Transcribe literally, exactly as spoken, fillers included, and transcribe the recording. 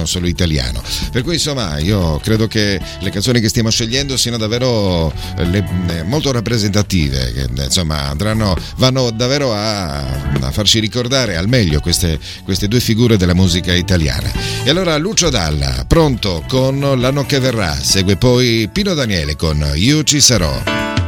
non solo italiano. Per cui insomma io credo che le canzoni che stiamo scegliendo siano davvero le, molto rappresentative, che insomma andranno, vanno davvero a, a farci ricordare al meglio queste, queste due figure della musica italiana. E allora Lucio Dalla, pronto con L'anno che verrà, segue poi Pino Daniele con Io ci sarò.